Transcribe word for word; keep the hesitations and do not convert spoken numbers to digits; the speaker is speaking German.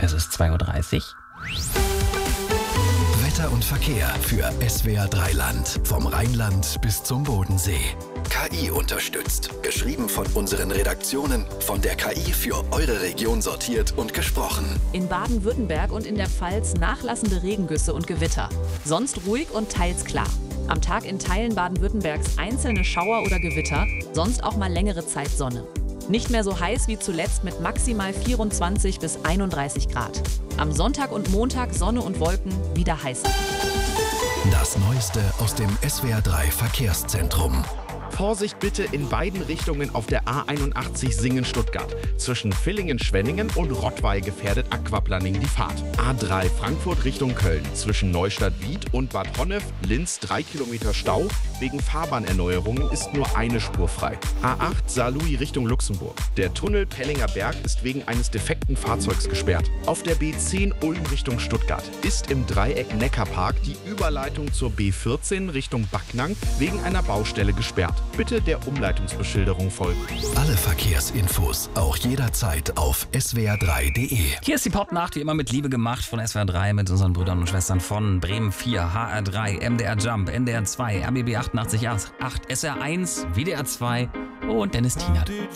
Es ist zwei Uhr dreißig. Wetter und Verkehr für S W R drei Land. Vom Rheinland bis zum Bodensee. K I unterstützt. Geschrieben von unseren Redaktionen. Von der K I für eure Region sortiert und gesprochen. In Baden-Württemberg und in der Pfalz nachlassende Regengüsse und Gewitter. Sonst ruhig und teils klar. Am Tag in Teilen Baden-Württembergs einzelne Schauer oder Gewitter, sonst auch mal längere Zeit Sonne. Nicht mehr so heiß wie zuletzt mit maximal vierundzwanzig bis einunddreißig Grad. Am Sonntag und Montag Sonne und Wolken, wieder heißer. Das Neueste aus dem S W R drei Verkehrszentrum. Vorsicht bitte in beiden Richtungen auf der A einundachtzig Singen-Stuttgart. Zwischen Villingen-Schwenningen und Rottweil gefährdet Aquaplaning die Fahrt. A drei Frankfurt Richtung Köln. Zwischen Neustadt-Wied und Bad Honnef, Linz drei Kilometer Stau. Wegen Fahrbahnerneuerungen ist nur eine Spur frei. A acht Saarlouis Richtung Luxemburg. Der Tunnel Pellinger Berg ist wegen eines defekten Fahrzeugs gesperrt. Auf der B zehn Ulm Richtung Stuttgart ist im Dreieck Neckarpark die Überleitung zur B vierzehn Richtung Backnang wegen einer Baustelle gesperrt. Bitte der Umleitungsbeschilderung folgen. Alle Verkehrsinfos auch jederzeit auf S W R drei Punkt de. Hier ist die Popnacht, wie immer mit Liebe gemacht von S W R drei mit unseren Brüdern und Schwestern von Bremen vier, H R drei, M D R Jump, N D R zwei, R B B achtundachtzig Komma acht, S R eins, W D R zwei und Dennis Tienert.